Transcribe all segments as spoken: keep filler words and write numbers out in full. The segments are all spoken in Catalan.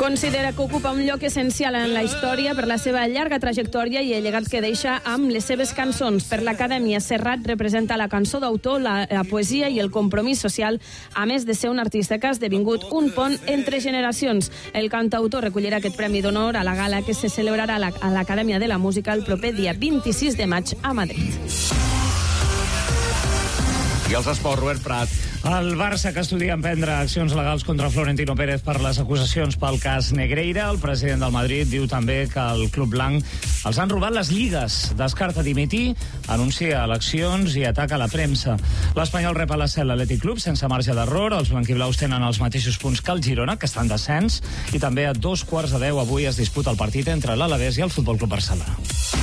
Considera que ocupa un lloc essencial en la història per la seva llarga trajectòria i el llegat que deixa amb les seves cançons. Per l'Acadèmia, Serrat representa la cançó d'autor, la, la poesia i el compromís social, a més de ser un artista que ha esdevingut un pont entre generacions. El cantautor recollirà aquest premi d'honor a la gala que se celebrarà a l'Acadèmia de la Música el proper dia vint-i-sis de maig a Madrid. I els esports, Robert Prat. El Barça, que estudia emprendre accions legals contra Florentino Pérez per les acusacions pel cas Negreira. El president del Madrid diu també que el club blanc els han robat les lligues. Descarta dimitir, anuncia eleccions i ataca la premsa. L'Espanyol rep a la Cel Atlètic Club sense marge d'error. Els blanquiblaus tenen els mateixos punts que el Girona, que està en descens. I també a dos quarts de deu avui es disputa el partit entre l'Alavés i el Futbol Club Barcelona.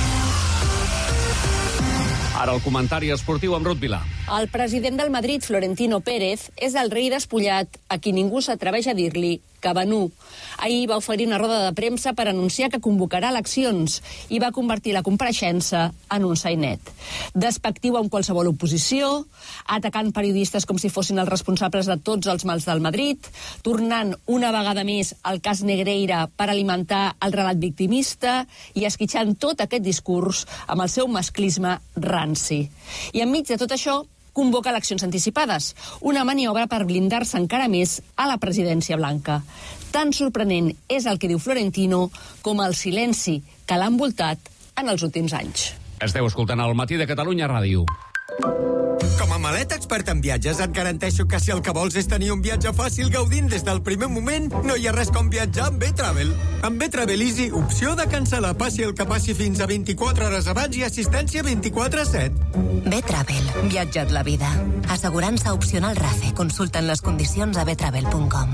Ara el comentari esportiu amb Ruth Vilà. El president del Madrid, Florentino Pérez, és el rei despullat a qui ningú s'atreveix a dir-li Cabanú. Ahir va oferir una roda de premsa per anunciar que convocarà eleccions i va convertir la compareixença en un sainet. Despectiu amb qualsevol oposició, atacant periodistes com si fossin els responsables de tots els mals del Madrid, tornant una vegada més al cas Negreira per alimentar el relat victimista i esquitxant tot aquest discurs amb el seu masclisme ranci. I enmig de tot això, convoca eleccions anticipades, una maniobra per blindar-se encara més a la presidència blanca. Tan sorprenent és el que diu Florentino com el silenci que l'ha envoltat en els últims anys. Esteu escoltant el Matí de Catalunya Ràdio. Com a maleta expert en viatges et garanteixo que si el que vols és tenir un viatge fàcil gaudint des del primer moment, no hi ha res com viatjar amb B-Travel. Amb B-Travel Easy, opció de cancel·lar passi el que passi fins a vint-i-quatre hores abans i assistència vint-i-quatre set. B-Travel, viatja't la vida. Assegurança opcional RACE. Consulten les condicions a b travel punt com.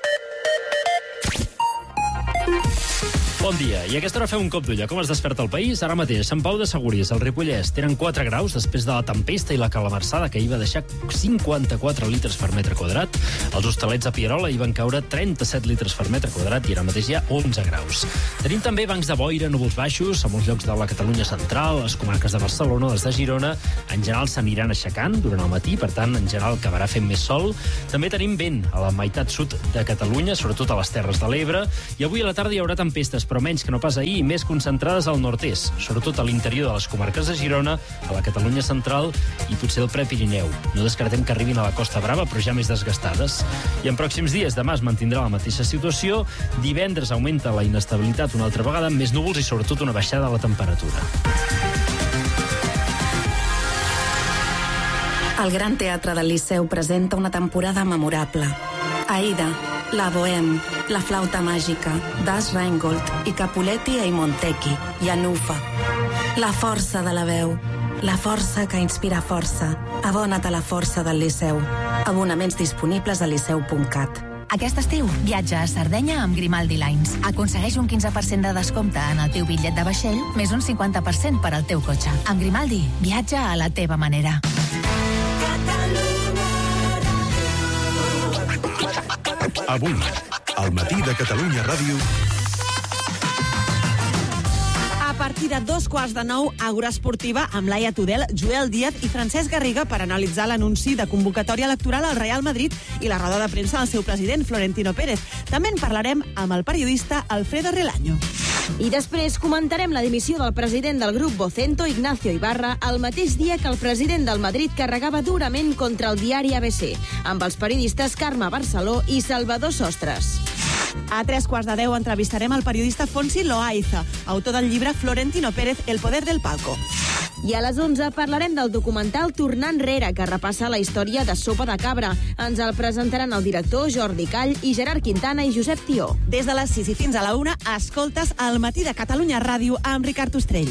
Bon dia. I a aquesta hora feu un cop d'ull a com es desperta el país. Ara mateix, Sant Pau de Segúries, al Ripollès, tenen quatre graus després de la tempesta i la calamarsada que hi va deixar cinquanta-quatre litres per metre quadrat. Els Hostalets a Pierola hi van caure trenta-set litres per metre quadrat i ara mateix hi ha onze graus. Tenim també bancs de boira, núvols baixos, a molts llocs de la Catalunya central, les comarques de Barcelona, les de Girona, en general s'aniran aixecant durant el matí, per tant, en general acabarà fent més sol. També tenim vent a la meitat sud de Catalunya, sobretot a les Terres de l'Ebre, i avui a la tarda hi haurà tempestes, però menys que no pas ahir, i més concentrades al nord-est, sobretot a l'interior de les comarques de Girona, a la Catalunya central i potser el Prepirineu. No descartem que arribin a la Costa Brava, però ja més desgastades. I en pròxims dies, demà es mantindrà la mateixa situació. Divendres augmenta la inestabilitat una altra vegada, amb més núvols i sobretot una baixada de la temperatura. El Gran Teatre del Liceu presenta una temporada memorable. Aida, La Bohème, La Flauta Màgica, Das Reingold i Capuletti e Montecchi, i Anufa. La força de la veu, la força que inspira força. Abona't a la força del Liceu. Abonaments disponibles a liceu punt cat. Aquest estiu, viatja a Sardenya amb Grimaldi Lines. Aconsegueix un quinze per cent de descompte en el teu bitllet de vaixell, més un cinquanta per cent per al teu cotxe. Amb Grimaldi, viatja a la teva manera. Avui, al Matí de Catalunya Ràdio. A partir de dos quarts de nou, Àgora Esportiva amb Laia Tudel, Joel Díaz i Francesc Garriga per analitzar l'anunci de convocatòria electoral al Real Madrid i la roda de premsa del seu president, Florentino Pérez. També en parlarem amb el periodista Alfredo Relaño. I després comentarem la dimissió del president del grup Vocento, Ignacio Ibarra, el mateix dia que el president del Madrid carregava durament contra el diari A B C, amb els periodistes Carme Barceló i Salvador Sostres. A tres quarts de deu entrevistarem el periodista Fonsi Loaiza, autor del llibre Florentino Pérez, El poder del palco. I a les onze parlarem del documental Tornar enrere, que repassa la història de Sopa de Cabra. Ens el presentaran el director Jordi Call i Gerard Quintana i Josep Tió. Des de les sis i fins a la una, escoltes el Matí de Catalunya Ràdio amb Ricard Ostrell.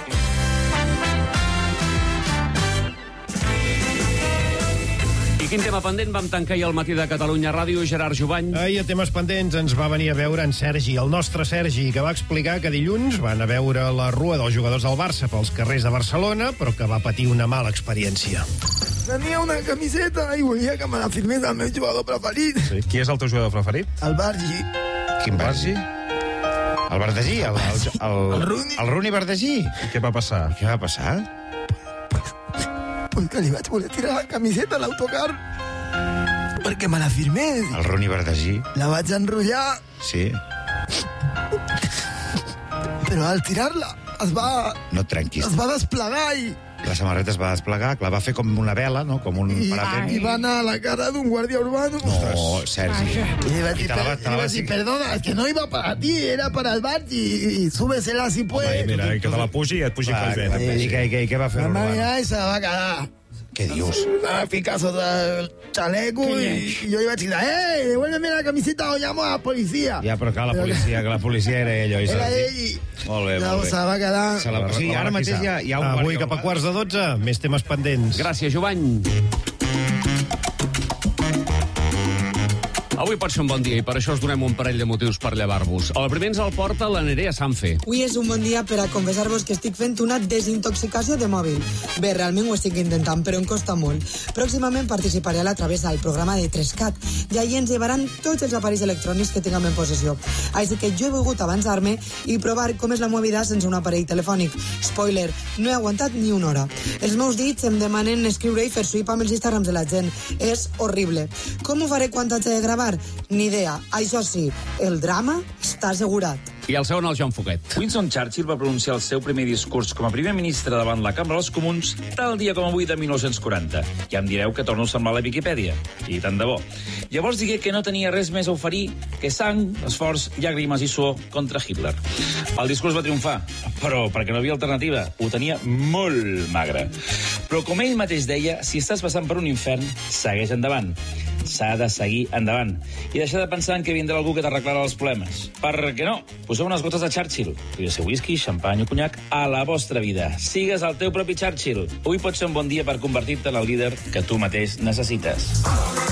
I quin tema pendent vam tancar ahir al Matí de Catalunya Ràdio, Gerard Jubany? Ahir a temes pendents ens va venir a veure en Sergi, el nostre Sergi, que va explicar que dilluns van a veure la rua dels jugadors del Barça pels carrers de Barcelona, però que va patir una mala experiència. Tenia una camiseta i volia que me la firmés el meu jugador preferit. Sí. Qui és el teu jugador preferit? El Bargi. Quin Bargi? El Verdagí, el, el, el, el, Runi. el Runi Verdagí. I què va passar? Què va passar? Pues que li vaig voler tirar la camiseta a l'autocar perquè me la firmés. El Runi Verdagí. La vaig enrotllar. Sí. Però al tirar-la es va... No et trenquis. Es va desplegar i... La samarreta es va desplegar, la va fer com una vela, no? Com un I, paratén. i va anar a la cara d'un guàrdia urbano. No, Sergi. Y le iba a decir, te la va- te la va per- decir- perdona, es que no iba para ti, era para el bar y, y súbesela si puedes. Home, mira, que te la pugi i et pugi pel vent. I què, i què, i què va fer Mamá l'Urbano? mía, y se la va a quedar. Què dius? Una picazo del chaleco y, y yo iba a decir, ¡eh, devuélveme la camiseta o llamo a la policía! Ja, però clar, la policia, que la policia era ell, oi? Era Sergi? ell i... Molt bé, No, molt bé. se la va quedar... Se la, o sigui, ara mateix hi ha, hi ha un Avui guàrdia cap a urbà. quarts de dotze, més temes pendents. Gràcies, Jovany. Avui pot ser un bon dia i per això us donem un parell de motius per llevar-vos. El primer ens el porta la Nerea Sanfe. Avui és un bon dia per a confessar-vos que estic fent una desintoxicació de mòbil. Bé, realment ho estic intentant, però em costa molt. Pròximament participaré a la travessa al programa de tres cat i allí ens llevaran tots els aparells electrònics que tinguem en possessió. Així que jo he volgut avançar-me i provar com és la meva vida sense un aparell telefònic. Spoiler, no he aguantat ni una hora. Els meus dits em demanen escriure i fer swipe amb els Instagrams de la gent. És horrible. Com ho faré quan t'haig de gravar? Ni idea. Això sí, el drama està assegurat. I el segon, el Joan Foguet. Winston Churchill va pronunciar el seu primer discurs com a primer ministre davant la Cambra dels Comuns tal dia com avui de mil nou-cents quaranta. Ja em direu que torno a semblar la Viquipèdia. I tant de bo. Llavors digué que no tenia res més a oferir que sang, esforç, llàgrimes i suor contra Hitler. El discurs va triomfar, però perquè no havia alternativa. Ho tenia molt magre. Però com ell mateix deia, si estàs passant per un infern, segueix endavant. S'ha de seguir endavant. I deixar de pensar en que vindrà algú que t'arreglarà els problemes. Per què no? Poseu unes gotes de Churchill. Podria ser whisky, xampany o conyac a la vostra vida. Sigues el teu propi Churchill. Avui pot ser un bon dia per convertir-te en el líder que tu mateix necessites.